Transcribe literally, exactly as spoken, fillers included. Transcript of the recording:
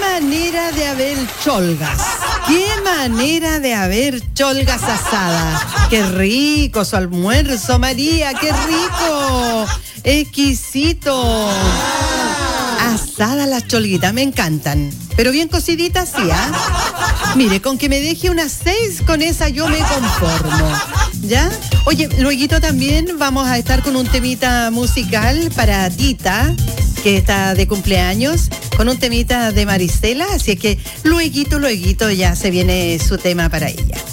manera de haber cholgas! ¡Qué manera de haber cholgas asadas! ¡Qué rico su almuerzo, María! ¡Qué rico! ¡Exquisito! Asadas las cholguitas, me encantan. Pero bien cociditas, sí, ¿ah? ¿eh? Mire, con que me deje unas seis, con esa yo me conformo. ¿Ya? Oye, luego también vamos a estar con un temita musical para Tita, que está de cumpleaños, con un temita de Marisela, así es que luego, luego ya se viene su tema para ella.